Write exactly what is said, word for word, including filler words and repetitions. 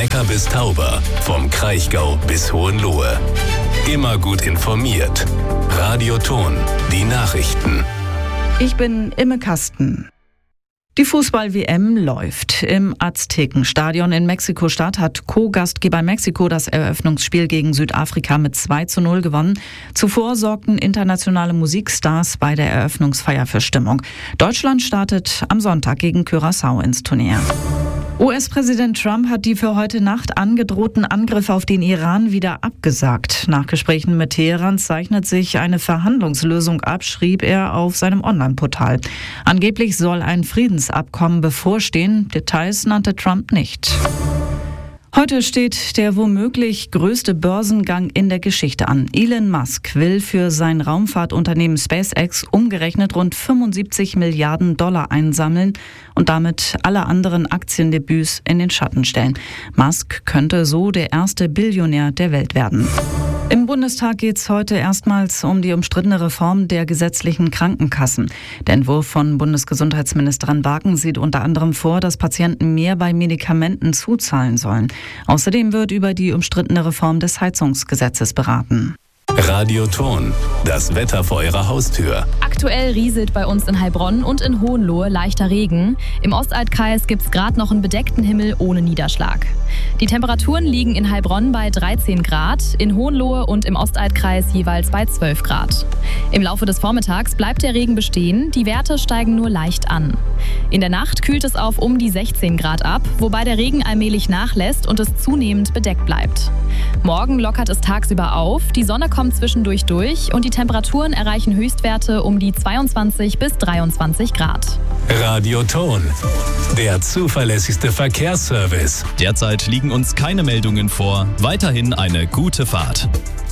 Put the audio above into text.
Neckar bis Tauber, vom Kraichgau bis Hohenlohe. Immer gut informiert. Radio Thon, die Nachrichten. Ich bin Imme Kasten. Die Fußball-W M läuft. Im Aztekenstadion in Mexiko-Stadt hat Co-Gastgeber Mexiko das Eröffnungsspiel gegen Südafrika mit zwei zu null gewonnen. Zuvor sorgten internationale Musikstars bei der Eröffnungsfeier für Stimmung. Deutschland startet am Sonntag gegen Curaçao ins Turnier. U S-Präsident Trump hat die für heute Nacht angedrohten Angriffe auf den Iran wieder abgesagt. Nach Gesprächen mit Teheran zeichnet sich eine Verhandlungslösung ab, schrieb er auf seinem Online-Portal. Angeblich soll ein Friedensabkommen bevorstehen. Details nannte Trump nicht. Heute steht der womöglich größte Börsengang in der Geschichte an. Elon Musk will für sein Raumfahrtunternehmen SpaceX umgerechnet rund fünfundsiebzig Milliarden Dollar einsammeln und damit alle anderen Aktiendebüts in den Schatten stellen. Musk könnte so der erste Billionär der Welt werden. Im Bundestag geht es heute erstmals um die umstrittene Reform der gesetzlichen Krankenkassen. Der Entwurf von Bundesgesundheitsministerin Barken sieht unter anderem vor, dass Patienten mehr bei Medikamenten zuzahlen sollen. Außerdem wird über die umstrittene Reform des Heizungsgesetzes beraten. Radio Thon, das Wetter vor Ihrer Haustür. Aktuell rieselt bei uns in Heilbronn und in Hohenlohe leichter Regen. Im Ostaltkreis gibt es gerade noch einen bedeckten Himmel ohne Niederschlag. Die Temperaturen liegen in Heilbronn bei dreizehn Grad, in Hohenlohe und im Ostaltkreis jeweils bei zwölf Grad. Im Laufe des Vormittags bleibt der Regen bestehen, die Werte steigen nur leicht an. In der Nacht kühlt es auf um die sechzehn Grad ab, wobei der Regen allmählich nachlässt und es zunehmend bedeckt bleibt. Morgen lockert es tagsüber auf, die Sonne kommt zwischendurch durch und die Temperaturen erreichen Höchstwerte um die zweiundzwanzig bis dreiundzwanzig Grad. Radio Thon, der zuverlässigste Verkehrsservice. Derzeit liegen uns keine Meldungen vor. Weiterhin eine gute Fahrt.